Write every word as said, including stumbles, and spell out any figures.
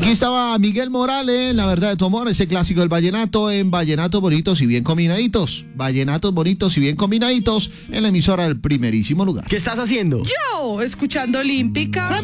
Aquí estaba Miguel Morales, La verdad de tu amor, ese clásico del vallenato en Vallenatos Bonitos y Bien Combinaditos. Vallenatos Bonitos y Bien Combinaditos en la emisora del primerísimo lugar. ¿Qué estás haciendo? Yo, escuchando Olímpica.